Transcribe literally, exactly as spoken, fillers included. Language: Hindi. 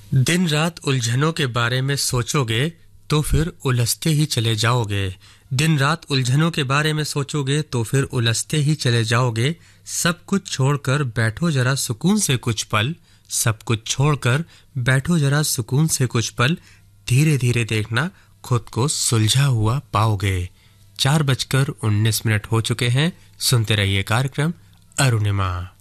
दिन रात उलझनों के बारे में सोचोगे तो फिर उलझते ही चले जाओगे। दिन रात उलझनों के बारे में सोचोगे तो फिर उलझते ही चले जाओगे। सब कुछ छोड़कर बैठो जरा सुकून से कुछ पल। सब कुछ छोड़कर बैठो जरा सुकून से कुछ पल। धीरे धीरे देखना खुद को सुलझा हुआ पाओगे। चार बजकर उन्नीस मिनट हो चुके हैं। सुनते रहिए कार्यक्रम अरुणिमा।